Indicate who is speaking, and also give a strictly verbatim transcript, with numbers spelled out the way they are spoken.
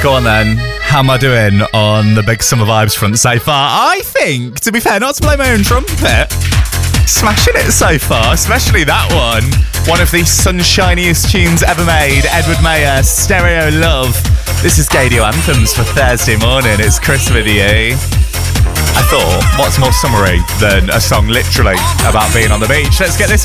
Speaker 1: Go on then. How am I doing on the big summer vibes front so far? I think, to be fair, not to blow my own trumpet, smashing it so far, especially that one. One of the sunshiniest tunes ever made. Edward Mayer, Stereo Love. This is Gadio Anthems for Thursday morning. It's Chris with you. I thought, what's more summery than a song literally about being on the beach? Let's get this